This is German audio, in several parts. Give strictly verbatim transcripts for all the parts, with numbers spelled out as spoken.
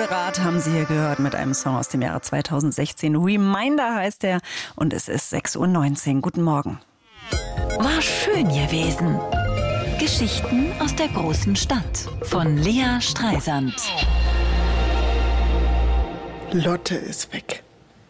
Vollrad haben Sie hier gehört mit einem Song aus dem Jahre zweitausendsechzehn. Reminder heißt er und es ist sechs Uhr neunzehn. Guten Morgen. War schön gewesen. Geschichten aus der großen Stadt von Lea Streisand. Lotte ist weg.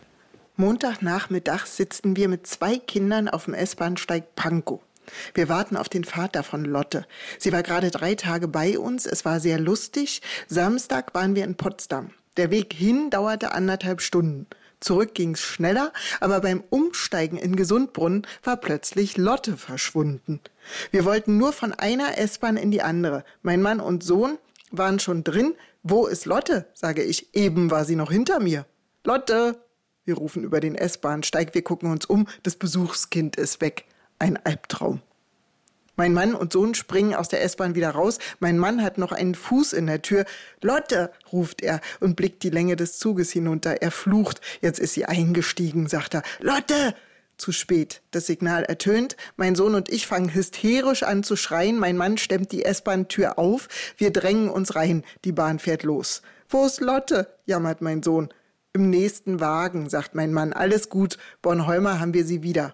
Montagnachmittag sitzen wir mit zwei Kindern auf dem S-Bahnsteig Pankow. Wir warten auf den Vater von Lotte. Sie war gerade drei Tage bei uns. Es war sehr lustig. Samstag waren wir in Potsdam. Der Weg hin dauerte anderthalb Stunden. Zurück ging's schneller, aber beim Umsteigen in Gesundbrunnen war plötzlich Lotte verschwunden. Wir wollten nur von einer S-Bahn in die andere. Mein Mann und Sohn waren schon drin. Wo ist Lotte? Sage ich. Eben war sie noch hinter mir. Lotte! Wir rufen über den S-Bahnsteig. Wir gucken uns um. Das Besuchskind ist weg. Ein Albtraum. Mein Mann und Sohn springen aus der S-Bahn wieder raus. Mein Mann hat noch einen Fuß in der Tür. Lotte, ruft er und blickt die Länge des Zuges hinunter. Er flucht. Jetzt ist sie eingestiegen, sagt er. Lotte! Zu spät. Das Signal ertönt. Mein Sohn und ich fangen hysterisch an zu schreien. Mein Mann stemmt die S-Bahn-Tür auf. Wir drängen uns rein. Die Bahn fährt los. Wo ist Lotte? Jammert mein Sohn. Im nächsten Wagen, sagt mein Mann. Alles gut. Bornholmer haben wir sie wieder.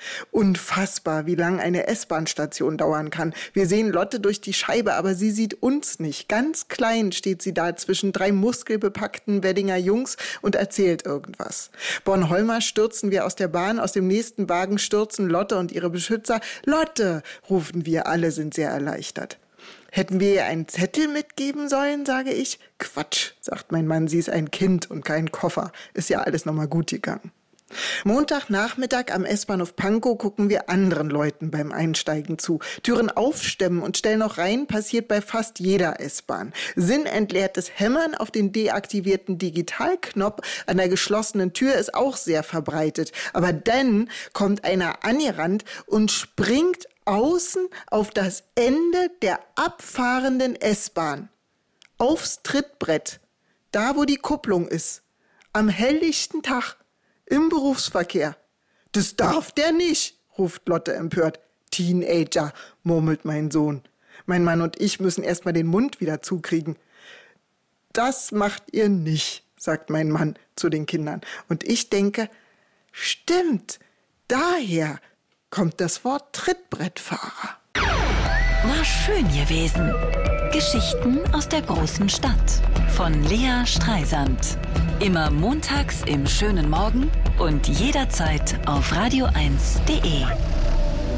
Unfassbar, wie lang eine S-Bahn-Station dauern kann. Wir sehen Lotte durch die Scheibe, aber sie sieht uns nicht. Ganz klein steht sie da zwischen drei muskelbepackten Weddinger Jungs und erzählt irgendwas. Bornholmer stürzen wir aus der Bahn, aus dem nächsten Wagen stürzen Lotte und ihre Beschützer. Lotte, rufen wir, alle sind sehr erleichtert. Hätten wir ihr einen Zettel mitgeben sollen, sage ich. Quatsch, sagt mein Mann, sie ist ein Kind und kein Koffer. Ist ja alles nochmal gut gegangen. Montagnachmittag am S-Bahnhof Pankow gucken wir anderen Leuten beim Einsteigen zu. Türen aufstemmen und stellen noch rein passiert bei fast jeder S-Bahn. Sinnentleertes Hämmern auf den deaktivierten Digitalknopf an der geschlossenen Tür ist auch sehr verbreitet. Aber dann kommt einer angerannt und springt außen auf das Ende der abfahrenden S-Bahn. Aufs Trittbrett, da wo die Kupplung ist. Am helllichten Tag. Im Berufsverkehr. Das darf der nicht, ruft Lotte empört. Teenager, murmelt mein Sohn. Mein Mann und ich müssen erst mal den Mund wieder zukriegen. Das macht ihr nicht, sagt mein Mann zu den Kindern. Und ich denke, stimmt, daher kommt das Wort Trittbrettfahrer. War schön gewesen. Geschichten aus der großen Stadt von Lea Streisand. Immer montags im schönen Morgen und jederzeit auf radio eins punkt de.